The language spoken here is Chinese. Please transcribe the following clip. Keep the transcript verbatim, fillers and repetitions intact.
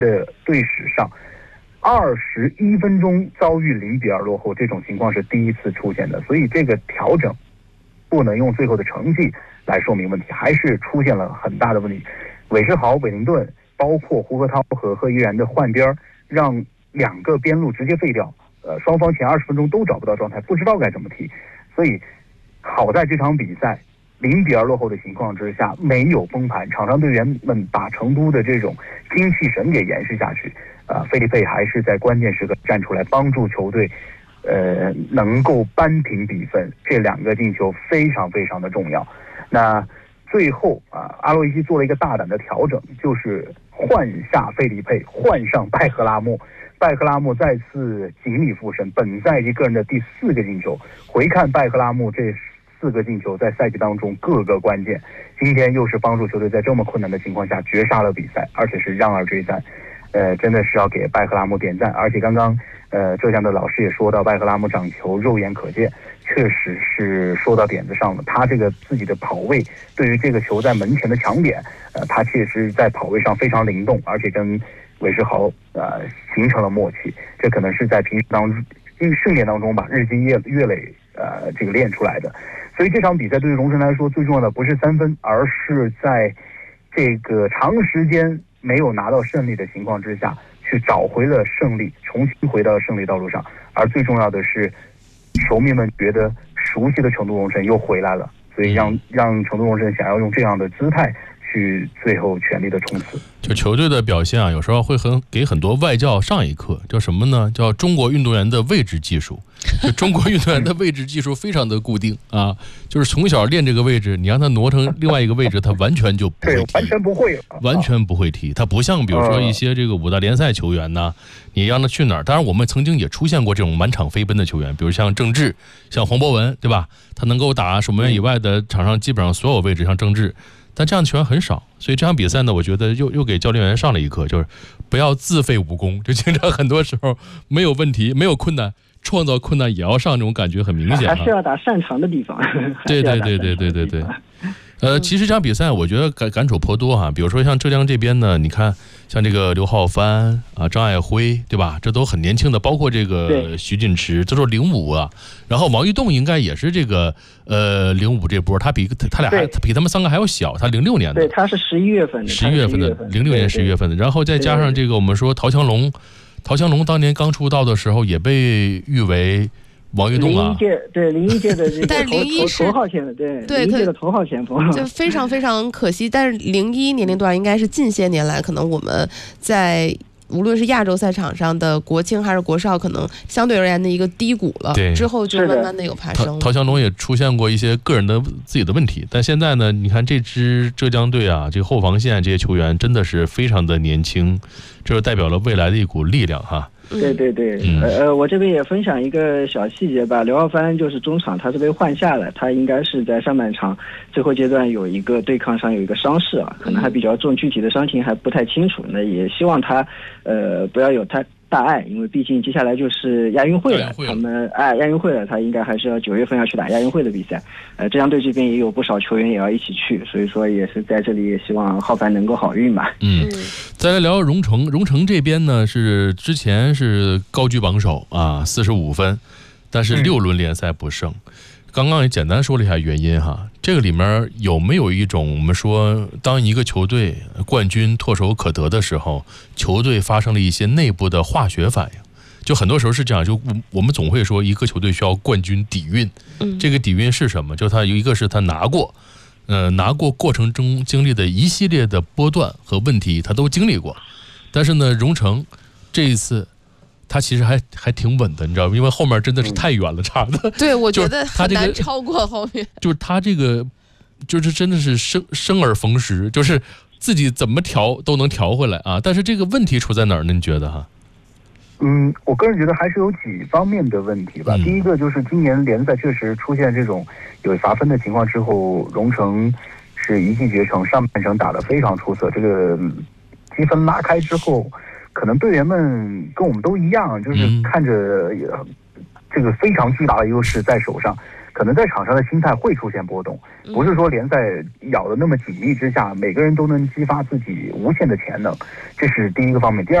的队史上，二十一分钟遭遇零比二落后，这种情况是第一次出现的。所以这个调整不能用最后的成绩来说明问题，还是出现了很大的问题。韦世豪、韦灵顿，包括胡河涛和贺依然的换边，让两个边路直接废掉。呃，双方前二十分钟都找不到状态，不知道该怎么踢。所以好在这场比赛零比二落后的情况之下没有崩盘，场上队员们把成都的这种精气神给延续下去。呃，费利佩还是在关键时刻站出来帮助球队，呃，能够扳平比分。这两个进球非常非常的重要。那最后啊，阿洛伊西做了一个大胆的调整，就是换下费利佩，换上拜赫拉莫。拜赫拉莫再次锦鲤附身，本赛季个人的第四个进球。回看拜赫拉莫这四个进球，在赛季当中各个关键，今天又是帮助球队在这么困难的情况下绝杀了比赛，而且是让二追三。呃，真的是要给拜赫拉莫点赞。而且刚刚呃浙江的老师也说到，拜赫拉莫长球肉眼可见，确实是说到点子上了。他这个自己的跑位，对于这个球在门前的抢点，呃，他确实在跑位上非常灵动，而且跟韦世豪呃形成了默契。这可能是在平时当中训练当中吧，日积月月累呃这个练出来的。所以这场比赛对于荣城来说，最重要的不是三分，而是在这个长时间没有拿到胜利的情况之下，去找回了胜利，重新回到胜利道路上。而最重要的是，球迷们觉得熟悉的成都荣城又回来了，所以让让成都荣城想要用这样的姿态去最后全力的冲刺。 就球队的表现啊，有时候会很给很多外教上一课，叫什么呢？叫中国运动员的位置技术。就中国运动员的位置技术非常的固定啊，就是从小练这个位置，你让他挪成另外一个位置，他完全就不会踢， 完全不会， 完全不会踢。他不像比如说一些这个五大联赛球员呢，你让他去哪儿？当然，我们曾经也出现过这种满场飞奔的球员，比如像郑智、像黄博文，对吧？他能够打守门员以外的场上基本上所有位置，像郑智。但这样的球员很少，所以这场比赛呢，我觉得又又给教练员上了一课，就是不要自废武功。就经常很多时候没有问题、没有困难，创造困难也要上，这种感觉很明显、啊。 还是要打擅长的地方。 对对对对对对对。呃，其实这场比赛我觉得感感触颇多哈、啊。比如说像浙江这边呢，你看像这个刘浩帆啊、张爱辉，对吧？这都很年轻的，包括这个徐俊池，这都是零五啊。然后王玉栋应该也是这个呃零五这波，他比他俩还他比他们三个还要小，他零六年的。 对，他是十一月份的。 十一月份的，零六年十一月份的。然后再加上这个我们说陶强龙，陶强龙当年刚出道的时候也被誉为王玉栋啊， 零一届对零一届的这个但零一是头号前对对零一届的头号前锋， 就非常非常可惜。但是零一年龄段应该是近些年来可能我们在无论是亚洲赛场上的国青还是国少，可能相对而言的一个低谷了。 对， 之后就慢慢的有爬升。 陶强龙也出现过一些个人的自己的问题，但现在呢，你看这支浙江队啊，这个后防线这些球员真的是非常的年轻，这就代表了未来的一股力量哈。 对对对，嗯、呃，我这边也分享一个小细节吧。刘浩帆就是中场，他是被换下了，他应该是在上半场最后阶段有一个对抗上有一个伤势啊，可能还比较重，具体的伤情还不太清楚。那也希望他呃不要有太大碍，因为毕竟接下来就是亚运会了，他们哎亚运会了，他应该还是要九月份要去打亚运会的比赛。呃，浙江队这边也有不少球员也要一起去，所以说也是在这里也希望浩帆能够好运吧。 嗯，再来聊荣城，荣城这边呢是之前是高居榜首啊，四十五分，但是六轮联赛不胜。嗯，刚刚也简单说了一下原因哈，这个里面有没有一种我们说，当一个球队冠军唾手可得的时候，球队发生了一些内部的化学反应？就很多时候是这样，就我们总会说一个球队需要冠军底蕴，这个底蕴是什么？就他有一个是他拿过，呃，拿过过程中经历的一系列的波段和问题，他都经历过。但是呢，荣城这一次。他其实还还挺稳的，你知道吗？因为后面真的是太远了，差的。 对，我觉得很难超过后面。 就是他这个，就是真的是生生而逢时，就是自己怎么调都能调回来啊。但是这个问题出在哪儿呢？你觉得哈？ 嗯，我个人觉得还是有几方面的问题吧。嗯、第一个就是今年联赛确实出现这种有罚分的情况之后，荣城是一骑绝尘，上半程打得非常出色，这个积分拉开之后。可能队员们跟我们都一样，就是看着这个非常巨大的优势在手上，可可能在场上的心态会出现波动，不是说联赛咬得那么紧密之下，每个人都能激发自己无限的潜能，这是第一个方面。第二